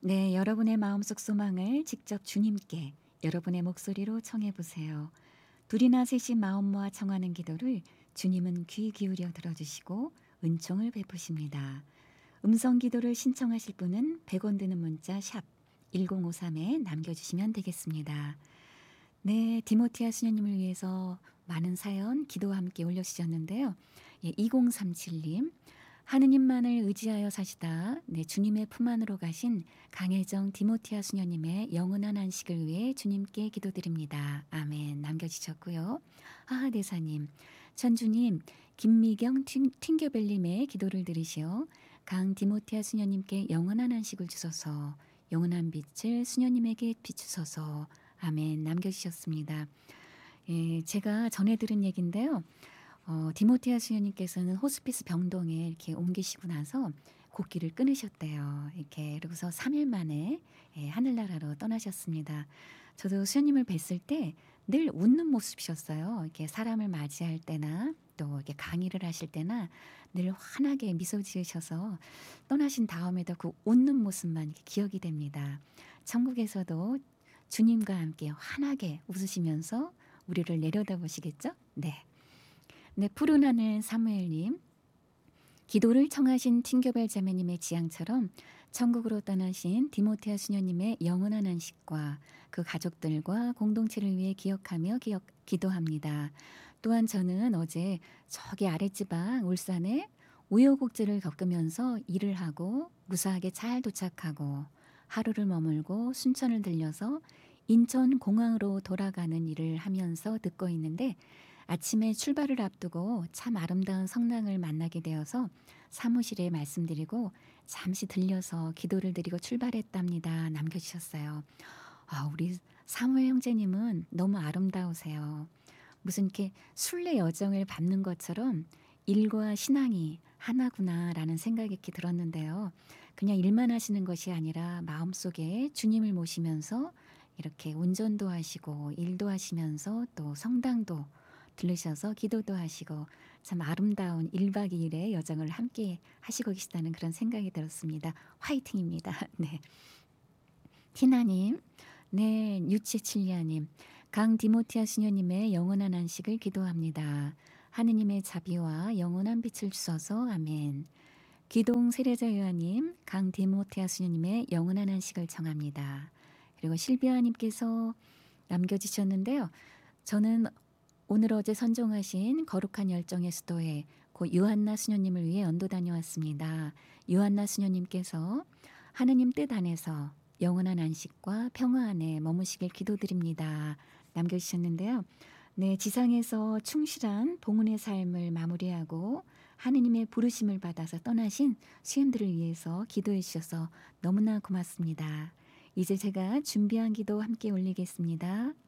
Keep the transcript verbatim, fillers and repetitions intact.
네, 여러분의 마음속 소망을 직접 주님께 여러분의 목소리로 청해 보세요. 둘이나 셋이 마음 모아 청하는 기도를 주님은 귀 기울여 들어주시고 은총을 베푸십니다. 음성 기도를 신청하실 분은 백 원 드는 문자 샵 일공오삼에 남겨주시면 되겠습니다. 네, 디모티아 수녀님을 위해서 많은 사연, 기도와 함께 올려주셨는데요. 예, 이공삼칠님, 하느님만을 의지하여 사시다 네, 주님의 품 안으로 가신 강혜정 디모티아 수녀님의 영원한 안식을 위해 주님께 기도드립니다. 아멘 남겨주셨고요. 하하대사님, 천주님, 김미경 튕- 튕겨벨님의 기도를 들으시어 강 디모티아 수녀님께 영원한 안식을 주소서, 영원한 빛을 수녀님에게 비추소서. 아멘 남겨주셨습니다. 예, 제가 전해 들은 얘기인데요. 어, 디모티아 수녀님께서는 호스피스 병동에 이렇게 옮기시고 나서 곡기를 끊으셨대요. 이렇게 그러고서 삼 일 만에 예, 하늘나라로 떠나셨습니다. 저도 수녀님을 뵀을 때 늘 웃는 모습이셨어요. 이렇게 사람을 맞이할 때나 또 이렇게 강의를 하실 때나 늘 환하게 미소 지으셔서 떠나신 다음에도 그 웃는 모습만 이렇게 기억이 됩니다. 천국에서도 주님과 함께 환하게 웃으시면서 우리를 내려다보시겠죠? 네. 네, 푸른 하늘 사무엘님, 기도를 청하신 팅교벨 자매님의 지향처럼 천국으로 떠나신 디모티아 수녀님의 영원한 안식과 그 가족들과 공동체를 위해 기억하며 기억, 기도합니다. 또한 저는 어제 저기 아랫지방 울산에 우여곡절을 겪으면서 일을 하고 무사하게 잘 도착하고 하루를 머물고 순천을 들려서 인천 공항으로 돌아가는 일을 하면서 듣고 있는데 아침에 출발을 앞두고 참 아름다운 성당을 만나게 되어서 사무실에 말씀드리고 잠시 들려서 기도를 드리고 출발했답니다. 남겨주셨어요. 아, 우리 사무엘 형제님은 너무 아름다우세요. 무슨 이렇게 순례 여정을 밟는 것처럼 일과 신앙이 하나구나라는 생각이 이렇게 들었는데요. 그냥 일만 하시는 것이 아니라 마음속에 주님을 모시면서 이렇게 운전도 하시고 일도 하시면서 또 성당도 들르셔서 기도도 하시고 참 아름다운 일박 이일의 여정을 함께 하시고 계시다는 그런 생각이 들었습니다. 화이팅입니다. 네. 티나님, 네, 유치칠리아님, 강 디모티아 수녀님의 영원한 안식을 기도합니다. 하느님의 자비와 영원한 빛을 주소서. 아멘. 기동 세례자 요한님, 강 디모티아 수녀님의 영원한 안식을 청합니다. 그리고 실비아님께서 남겨주셨는데요. 저는 오늘 어제 선종하신 거룩한 열정의 수도에 고 요한나 수녀님을 위해 연도 다녀왔습니다. 요한나 수녀님께서 하느님 뜻 안에서 영원한 안식과 평화 안에 머무시길 기도드립니다. 남겨주셨는데요. 네, 지상에서 충실한 봉헌의 삶을 마무리하고 하느님의 부르심을 받아서 떠나신 수염들을 위해서 기도해 주셔서 너무나 고맙습니다. 이제 제가 준비한 기도 함께 올리겠습니다.